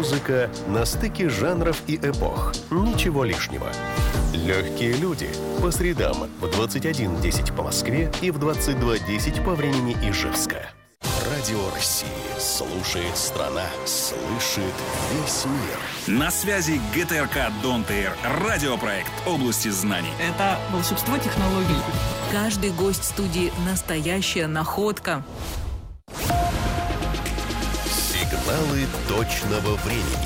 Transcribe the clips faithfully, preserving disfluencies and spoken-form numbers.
Музыка на стыке жанров и эпох. Ничего лишнего. Легкие люди. По средам в двадцать один десять по Москве и в двадцать два десять по времени Ижевска. Радио России. Слушает страна. Слышит весь мир. На связи ГТРК Don't Air. Радиопроект области знаний. Это волшебство технологий. Каждый гость студии – настоящая находка. Сигналы точного времени.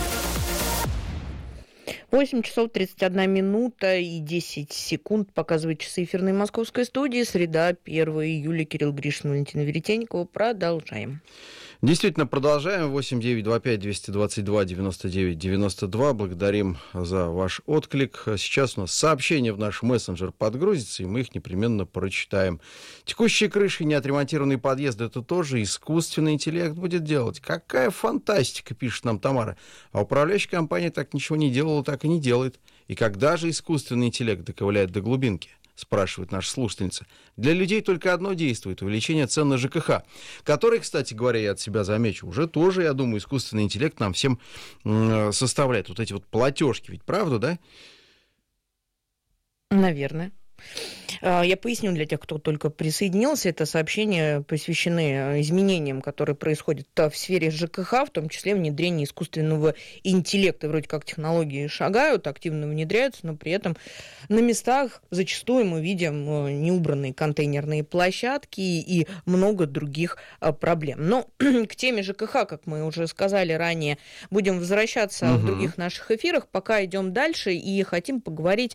восемь часов тридцать одна минута и десять секунд показывают часы эфирной московской студии. Среда, первого июля. Кирилл Гришин, Валентина Веретенникова. Продолжаем. Действительно, продолжаем. восемь девятьсот двадцать пять двести двадцать два девяносто девять девяносто два. Благодарим за ваш отклик. Сейчас у нас сообщения в наш мессенджер подгрузятся, и мы их непременно прочитаем. Текущие крыши, неотремонтированные подъезды — это тоже искусственный интеллект будет делать. Какая фантастика, пишет нам Тамара. А управляющая компания так ничего не делала, так и не делает. И когда же искусственный интеллект доковыляет до глубинки? Спрашивает наша слушательница. Для людей только одно действует — увеличение цен на ЖКХ, который, кстати говоря, я от себя замечу, уже тоже, я думаю, искусственный интеллект нам всем составляет. Вот эти вот платежки, ведь правда, да? Наверное. Я поясню для тех, кто только присоединился. Это сообщения посвящены изменениям, которые происходят в сфере ЖКХ, в том числе внедрение искусственного интеллекта. Вроде как технологии шагают, активно внедряются, но при этом на местах зачастую мы видим неубранные контейнерные площадки и много других проблем. Но к теме ЖКХ, как мы уже сказали ранее, будем возвращаться угу. в других наших эфирах. Пока идем дальше и хотим поговорить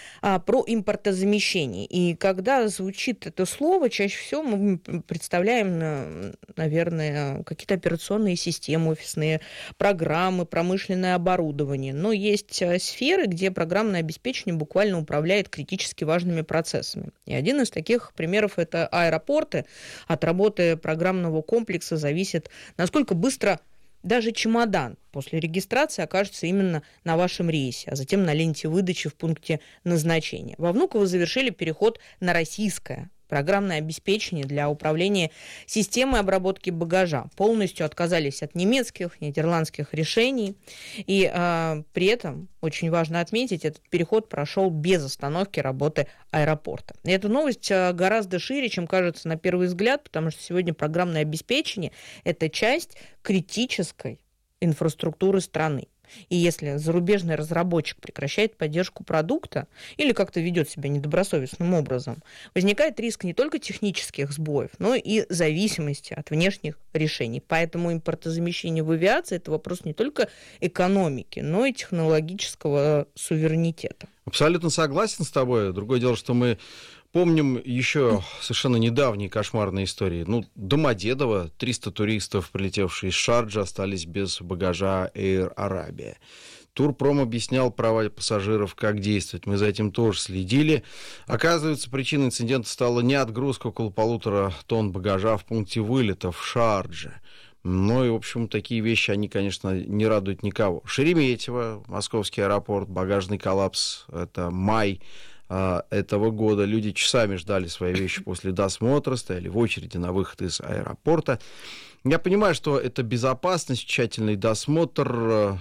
про импортозамещение. И когда звучит это слово, чаще всего мы представляем, наверное, какие-то операционные системы, офисные программы, промышленное оборудование. Но есть сферы, где программное обеспечение буквально управляет критически важными процессами. И один из таких примеров — это аэропорты. От работы программного комплекса зависит, насколько быстро даже чемодан после регистрации окажется именно на вашем рейсе, а затем на ленте выдачи в пункте назначения. Во Внуково завершили переход на российское программное обеспечение для управления системой обработки багажа. Полностью отказались от немецких, нидерландских решений. И э, при этом, очень важно отметить, этот переход прошел без остановки работы аэропорта. И эта новость э, гораздо шире, чем кажется на первый взгляд, потому что сегодня программное обеспечение – это часть критической инфраструктуры страны. И если зарубежный разработчик прекращает поддержку продукта или как-то ведет себя недобросовестным образом, возникает риск не только технических сбоев, но и зависимости от внешних решений. Поэтому импортозамещение в авиации – это вопрос не только экономики, но и технологического суверенитета. Абсолютно согласен с тобой. Другое дело, что мы помним еще совершенно недавние кошмарные истории. Ну, Домодедово, триста туристов, прилетевшие из Шарджи, остались без багажа Air Arabia. Турпром объяснял права пассажиров, как действовать. Мы за этим тоже следили. Оказывается, причиной инцидента стала не отгрузка около полутора тонн багажа в пункте вылета в Шардже. Ну и, в общем, такие вещи, они, конечно, не радуют никого. Шереметьево, московский аэропорт, багажный коллапс, это май этого года. Люди часами ждали свои вещи после досмотра, стояли в очереди на выход из аэропорта. Я понимаю, что это безопасность, тщательный досмотр,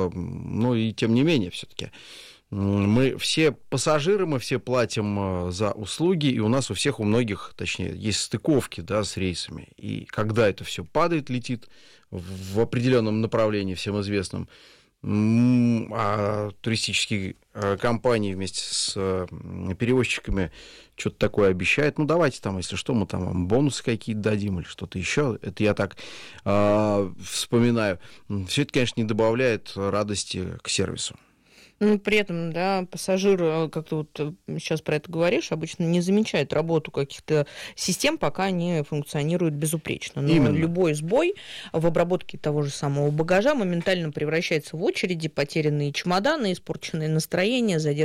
ну и тем не менее все-таки. Мы все пассажиры, мы все платим за услуги, и у нас у всех, у многих, точнее, есть стыковки, да, с рейсами. И когда это все падает, летит в определенном направлении, всем известном, а туристические компании вместе с перевозчиками что-то такое обещают. Ну, давайте там, если что, мы там вам бонусы какие-то дадим или что-то еще. Это я так э, вспоминаю. Все это, конечно, не добавляет радости к сервису. Ну, при этом, да, пассажир, как ты вот сейчас про это говоришь, обычно не замечает работу каких-то систем, пока они функционируют безупречно. Но Именно. Любой сбой в обработке того же самого багажа моментально превращается в очереди, потерянные чемоданы, испорченное настроение, задержанные